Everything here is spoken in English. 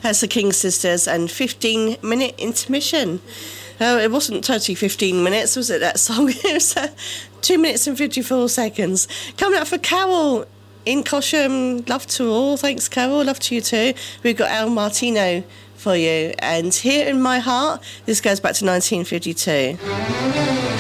That's the King Sisters and 15-minute intermission. It wasn't totally 15 minutes, was it, that song? It was 2 minutes and 54 seconds. Coming up for Carol in Cosham. Love to all. Thanks, Carol. Love to you too. We've got El Martino for you. And Here in My Heart, this goes back to 1952.